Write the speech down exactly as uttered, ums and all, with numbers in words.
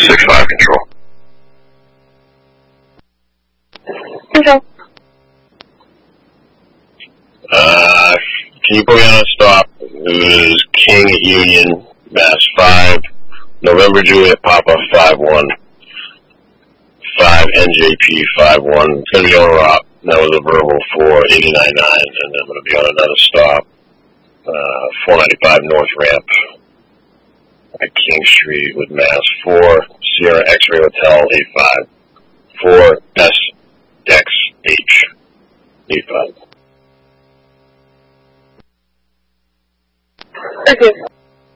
six five control. Control. Uh, can you put me on a stop? It was King Union, Mass five, November Juliet Papa five one, five N J P five one. It's going to be on a rock. That was a verbal for eighty-nine nine, and I'm going to be on another stop, uh, four ninety-five North Ramp at King Street with Mass four, Sierra X-Ray Hotel eight five, four S X H eight five. Okay.